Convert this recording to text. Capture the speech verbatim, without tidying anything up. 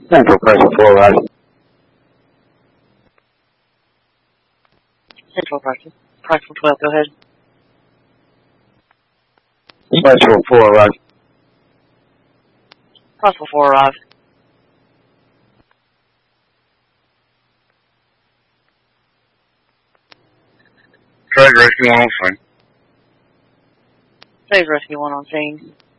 Central Pressure four, Roger. Central Pressure. Pressure twelve, go ahead. Pressure four, Roger. Pressure four arrived. Trade Rescue one on scene. Phase Rescue one on scene.